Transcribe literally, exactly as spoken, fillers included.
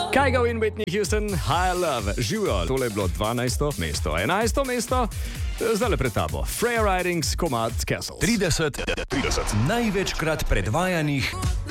Kygo in Whitney Houston, High Love, živijo. Tole je bilo dvanajsto mesto, enajsto mesto, zdaj le pred tabo. Freya Ridings, komad Castles. trideset, trideset največkrat predvajanih